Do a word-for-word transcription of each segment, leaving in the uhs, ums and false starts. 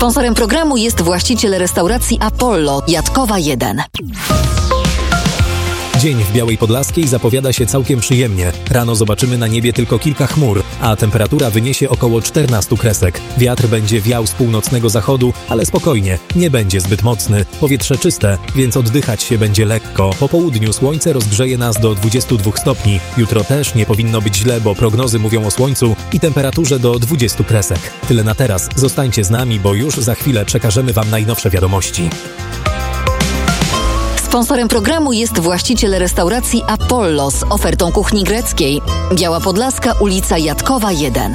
Sponsorem programu jest właściciel restauracji Apollo, Jatkowa jeden. Dzień w Białej Podlaskiej zapowiada się całkiem przyjemnie. Rano zobaczymy na niebie tylko kilka chmur, a temperatura wyniesie około czternaście kresek. Wiatr będzie wiał z północnego zachodu, ale spokojnie, nie będzie zbyt mocny. Powietrze czyste, więc oddychać się będzie lekko. Po południu słońce rozgrzeje nas do dwudziestu dwóch stopni. Jutro też nie powinno być źle, bo prognozy mówią o słońcu i temperaturze do dwudziestu kresek. Tyle na teraz. Zostańcie z nami, bo już za chwilę przekażemy Wam najnowsze wiadomości. Sponsorem programu jest właściciel restauracji Apollo z ofertą kuchni greckiej. Biała Podlaska, ulica Jatkowa jeden.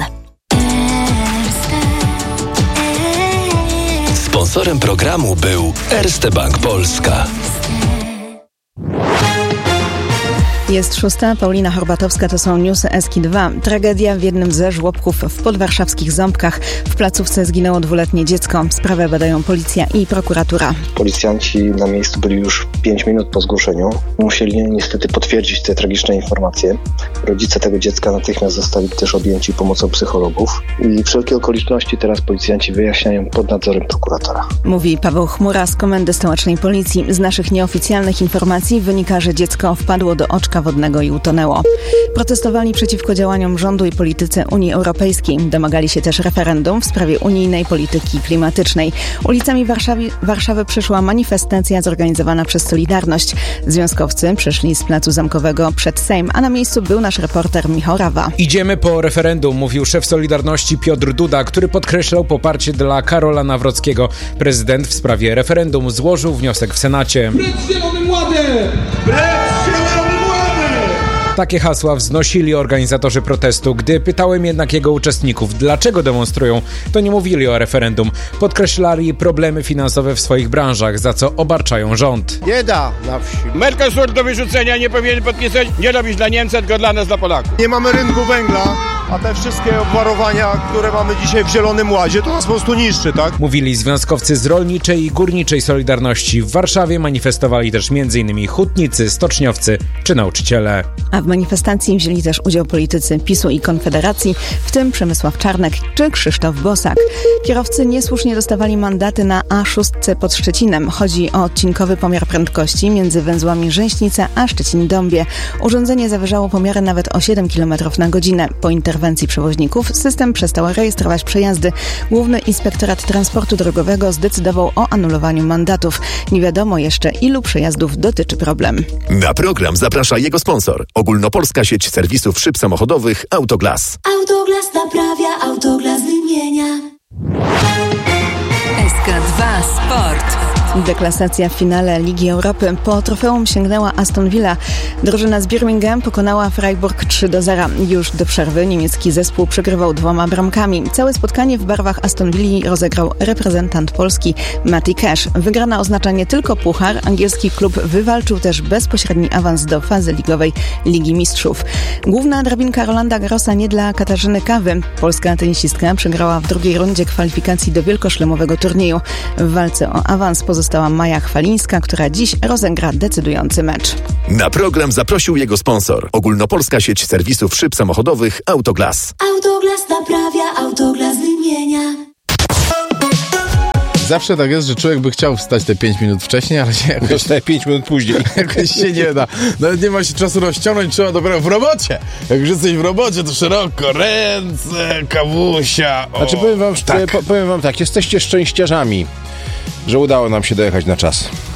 Sponsorem programu był Erste Bank Polska. Jest szósta, Paulina Horbatowska, to są newsy Eski dwa. Tragedia w jednym ze żłobków w podwarszawskich Ząbkach. W placówce zginęło dwuletnie dziecko. Sprawę badają policja i prokuratura. Policjanci na miejscu byli już pięć minut po zgłoszeniu. Musieli niestety potwierdzić te tragiczne informacje. Rodzice tego dziecka natychmiast zostali też objęci pomocą psychologów. I wszelkie okoliczności teraz policjanci wyjaśniają pod nadzorem prokuratora. Mówi Paweł Chmura z Komendy Stołecznej Policji. Z naszych nieoficjalnych informacji wynika, że dziecko wpadło do oczka wodnego i utonęło. Protestowali przeciwko działaniom rządu i polityce Unii Europejskiej. Domagali się też referendum w sprawie unijnej polityki klimatycznej. Ulicami Warszawy, Warszawy przyszła manifestacja zorganizowana przez Solidarność. Związkowcy przyszli z Placu Zamkowego przed Sejm, a na miejscu był nasz reporter Michał Rawa. Idziemy po referendum, mówił szef Solidarności Piotr Duda, który podkreślał poparcie dla Karola Nawrockiego. Prezydent w sprawie referendum złożył wniosek w Senacie. Precz Zielonym Ładem! Precz Zielonym Ładem! Takie hasła wznosili organizatorzy protestu. Gdy pytałem jednak jego uczestników, dlaczego demonstrują, to nie mówili o referendum. Podkreślali problemy finansowe w swoich branżach, za co obarczają rząd. Nie da na wsi. Mercosur do wyrzucenia nie powinien podpisać, nie robić dla Niemca, tylko dla nas, dla Polaków. Nie mamy rynku węgla, a te wszystkie obwarowania, które mamy dzisiaj w Zielonym Ładzie, to nas po prostu niszczy, tak? Mówili związkowcy z rolniczej i górniczej Solidarności. W Warszawie manifestowali też m.in. hutnicy, stoczniowcy czy nauczyciele. A w manifestacji wzięli też udział politycy PiSu i Konfederacji, w tym Przemysław Czarnek czy Krzysztof Bosak. Kierowcy niesłusznie dostawali mandaty na A sześć pod Szczecinem. Chodzi o odcinkowy pomiar prędkości między węzłami Rzęśnica a Szczecin-Dąbie. Urządzenie zawyżało pomiary nawet o siedem kilometrów na godzinę. Po interwencji przewoźników system przestał rejestrować przejazdy. Główny Inspektorat Transportu Drogowego zdecydował o anulowaniu mandatów. Nie wiadomo jeszcze, ilu przejazdów dotyczy problem. Na program zaprasza jego sponsor. Ogólnopolska sieć serwisów szyb samochodowych Autoglas. Autoglas naprawia, Autoglas wymienia. S K dwa Sport. Deklasacja w finale Ligi Europy. Po trofeum sięgnęła Aston Villa. Drużyna z Birmingham pokonała Freiburg trzy do zera. Już do przerwy niemiecki zespół przegrywał dwoma bramkami. Całe spotkanie w barwach Aston Villi rozegrał reprezentant Polski Matty Cash. Wygrana oznacza nie tylko puchar. Angielski klub wywalczył też bezpośredni awans do fazy ligowej Ligi Mistrzów. Główna drabinka Rolanda Garrosa nie dla Katarzyny Kawy. Polska tenisistka przegrała w drugiej rundzie kwalifikacji do wielkoszlemowego turnieju. W walce o awans pozostała Maja Chwalińska, która dziś rozegra decydujący mecz. Na program zaprosił jego sponsor. Ogólnopolska sieć serwisów szyb samochodowych Autoglas. Autoglas naprawia, Autoglas wymienia. Zawsze tak jest, że człowiek by chciał wstać te pięć minut wcześniej, ale się jakoś... Te pięć minut później. Jakoś się nie da. Nawet nie ma się czasu rozciągnąć, trzeba dopiero w robocie. Jak już jesteś w robocie, to szeroko, ręce, kawusia. O, znaczy powiem wam, tak. powiem wam tak, jesteście szczęściarzami, że udało nam się dojechać na czas.